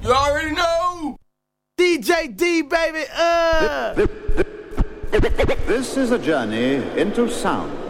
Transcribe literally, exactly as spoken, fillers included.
You already know. D J D, baby. Uh. This is a journey into sound.